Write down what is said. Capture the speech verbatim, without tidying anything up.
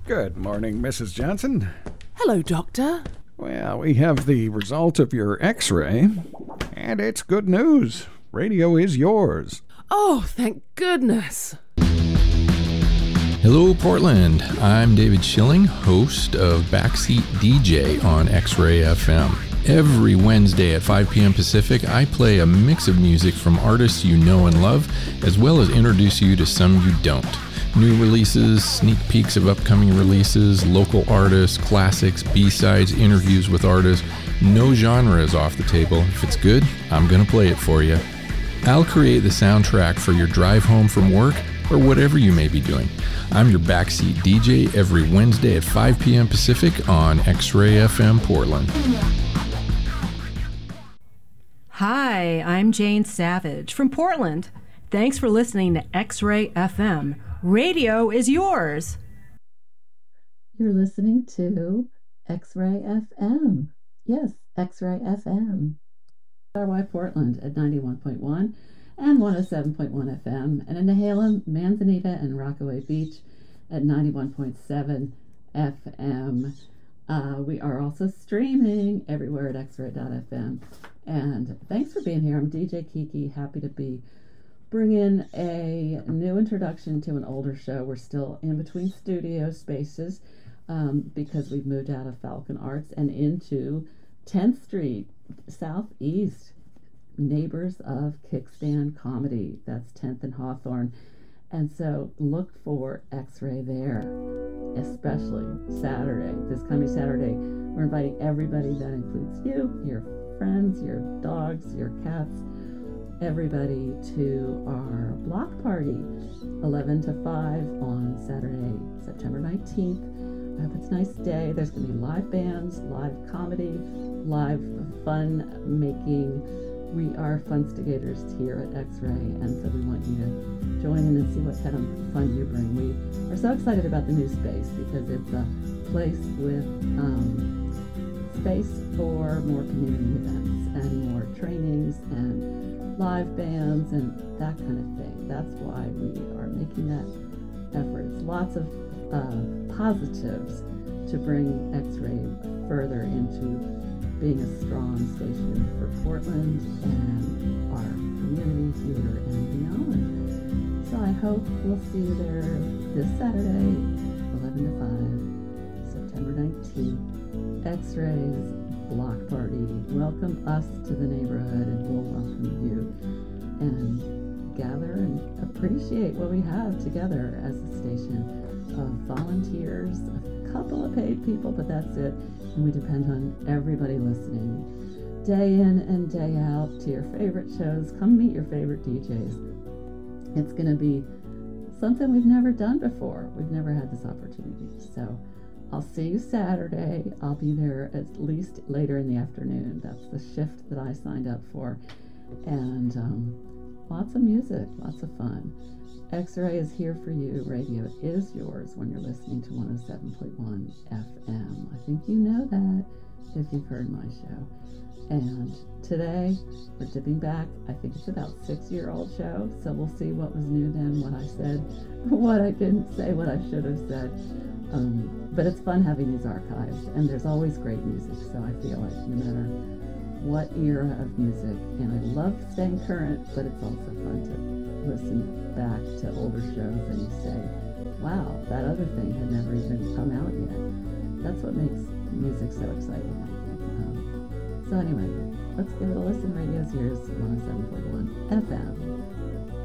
Good morning, Missus Johnson. Hello, Doctor. Well, we have the result of your x-ray, and it's good news. Radio is yours. Oh, thank goodness. Hello, Portland. I'm David Schilling, host of Backseat D J on X-Ray F M. Every Wednesday at five p.m. Pacific, I play a mix of music from artists you know and love, as well as introduce you to some you don't. New releases, sneak peeks of upcoming releases, local artists, classics, B-sides, interviews with artists. No genre is off the table. If it's good, I'm going to play it for you. I'll create the soundtrack for your drive home from work or whatever you may be doing. I'm your Backseat D J every Wednesday at five p.m. Pacific on X-Ray F M Portland. Hi, I'm Jane Savage from Portland. Thanks for listening to X-Ray F M. Radio is yours. You're listening to X-Ray F M. Yes, X-Ray F M. R Y Portland at ninety-one point one and one oh seven point one F M, and in Nehalem, Manzanita, and Rockaway Beach at ninety-one point seven F M. Uh, we are also streaming everywhere at x ray dot f m. And thanks for being here. I'm D J Kiki, happy to be bringing a new introduction to an older show. We're still in between studio spaces um, because we've moved out of Falcon Arts and into tenth Street, Southeast, neighbors of Kickstand Comedy. That's tenth and Hawthorne. And so look for X-Ray there, especially Saturday. This coming Saturday, we're inviting everybody. That includes you, your friends, your dogs, your cats, everybody to our block party, eleven to five on Saturday, September nineteenth. I hope it's a nice day. There's going to be live bands, live comedy, live fun making. We are funstigators here at X-Ray, and so we want you to join in and see what kind of fun you bring. We are so excited about the new space because it's a place with um, space for more community events and more trainings and live bands and that kind of thing. That's why we are making that effort. It's lots of uh, positives to bring X-Ray further into being a strong station for Portland and our community here and beyond. So I hope we'll see you there this Saturday, eleven to five, September nineteenth. X-Ray's block party. Welcome us to the neighborhood, and we'll welcome you. And gather and appreciate what we have together as a station of volunteers, a couple of paid people, but that's it. And we depend on everybody listening day in and day out to your favorite shows. Come meet your favorite D Js. It's going to be something we've never done before. We've never had this opportunity. So I'll see you Saturday. I'll be there at least later in the afternoon. That's the shift that I signed up for. And um, lots of music, lots of fun. X-Ray is here for you. Radio is yours when you're listening to one oh seven point one F M. I think you know that if you've heard my show. And today we're dipping back. I think it's about six-year-old show, so we'll see what was new then, what I said, what I didn't say, what I should have said. Um, but it's fun having these archives, and there's always great music, so I feel like no matter what era of music, and I love staying current, but it's also fun to listen back to older shows and you say, wow, that other thing had never even come out yet. That's what makes music so exciting, I think. Um, so anyway, let's give it a listen. Radio's yours, one oh seven point one F M.